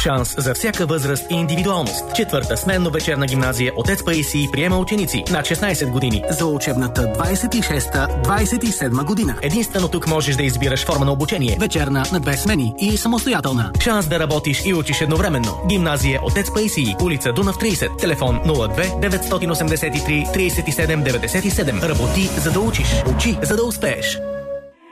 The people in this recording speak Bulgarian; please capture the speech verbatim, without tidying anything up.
Шанс за всяка възраст и индивидуалност. Четвърта сменно-вечерна гимназия Отец Паисий приема ученици над шестнайсет години. За учебната двайсет и шеста двайсет и седма година. Единствено тук можеш да избираш форма на обучение. Вечерна на две смени и самостоятелна. Шанс да работиш и учиш едновременно. Гимназия Отец Паисий, улица Дунав трийсет, телефон нула две деветстотин осемдесет и три трийсет и седем деветдесет и седем. Работи, за да учиш. Учи, за да успееш.